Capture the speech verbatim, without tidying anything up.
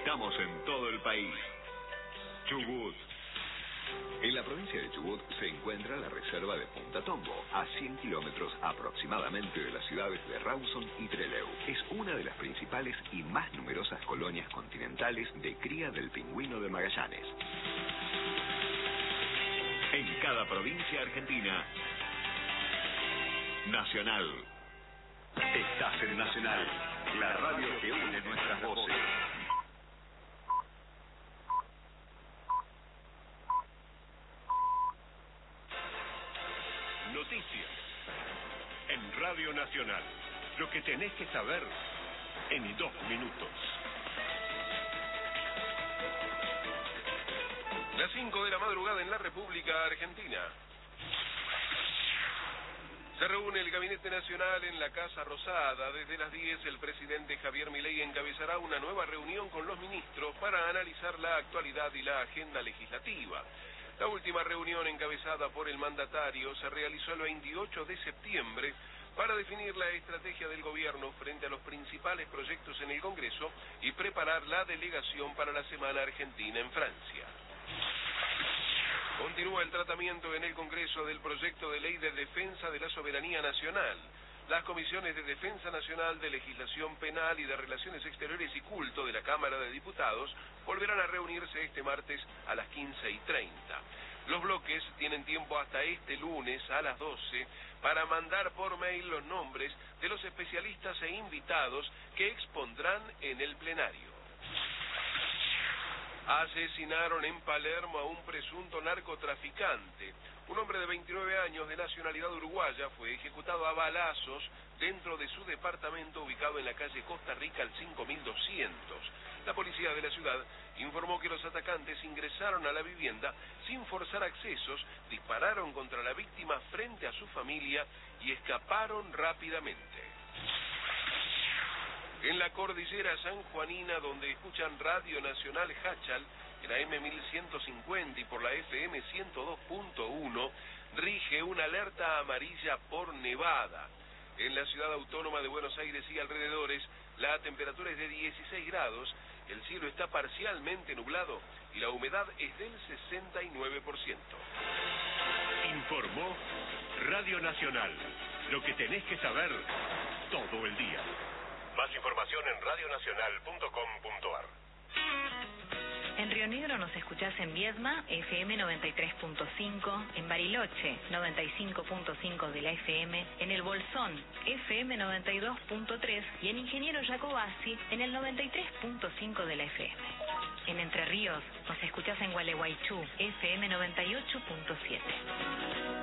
Estamos en todo el país. Chubut. En la provincia de Chubut se encuentra la reserva de Punta Tombo, a cien kilómetros aproximadamente de las ciudades de Rawson y Trelew. Es una de las principales y más numerosas colonias continentales de cría del pingüino de Magallanes. En cada provincia argentina, Nacional. Estás en Nacional, la radio que une nuestras voces. Noticias en Radio Nacional. Lo que tenés que saber en dos minutos. Las cinco de la madrugada en la República Argentina. Se reúne el Gabinete Nacional en la Casa Rosada. Desde las diez, el presidente Javier Milei encabezará una nueva reunión con los ministros para analizar la actualidad y la agenda legislativa. La última reunión encabezada por el mandatario se realizó el veintiocho de septiembre para definir la estrategia del gobierno frente a los principales proyectos en el Congreso y preparar la delegación para la Semana Argentina en Francia. Continúa el tratamiento en el Congreso del proyecto de ley de defensa de la soberanía nacional. Las comisiones de Defensa Nacional, de Legislación Penal y de Relaciones Exteriores y Culto de la Cámara de Diputados volverán a reunirse este martes a las quince y treinta. Los bloques tienen tiempo hasta este lunes a las doce para mandar por mail los nombres de los especialistas e invitados que expondrán en el plenario. Asesinaron en Palermo a un presunto narcotraficante. Un hombre de veintinueve años de nacionalidad uruguaya fue ejecutado a balazos dentro de su departamento ubicado en la calle Costa Rica al cinco mil doscientos. La policía de la ciudad informó que los atacantes ingresaron a la vivienda sin forzar accesos, dispararon contra la víctima frente a su familia y escaparon rápidamente. En la cordillera sanjuanina, donde escuchan Radio Nacional Hachal, en la eme mil ciento cincuenta y por la efe eme ciento dos punto uno, rige una alerta amarilla por nevada. En la ciudad autónoma de Buenos Aires y alrededores, la temperatura es de dieciséis grados, el cielo está parcialmente nublado y la humedad es del sesenta y nueve por ciento. Informó Radio Nacional. Lo que tenés que saber todo el día. Más información en radio nacional punto com punto a r. En Río Negro nos escuchás en Viedma, efe eme noventa y tres punto cinco, en Bariloche, noventa y cinco punto cinco de la efe eme, en El Bolsón, efe eme noventa y dos punto tres y en Ingeniero Jacobasi, en el noventa y tres punto cinco de la efe eme. En Entre Ríos nos escuchás en Gualeguaychú, efe eme noventa y ocho punto siete.